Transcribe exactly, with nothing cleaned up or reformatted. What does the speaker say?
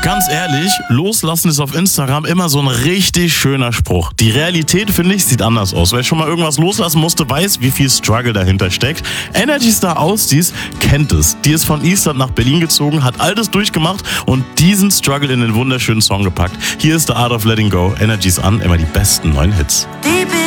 Ganz ehrlich, loslassen ist auf Instagram immer so ein richtig schöner Spruch. Die Realität, finde ich, sieht anders aus. Wer schon mal irgendwas loslassen musste, weiß, wie viel Struggle dahinter steckt. Energy Star Austis kennt es. Die ist von Island nach Berlin gezogen, hat all das durchgemacht und diesen Struggle in den wunderschönen Song gepackt. Hier ist The Art of Letting Go. Energy's an, immer die besten neuen Hits.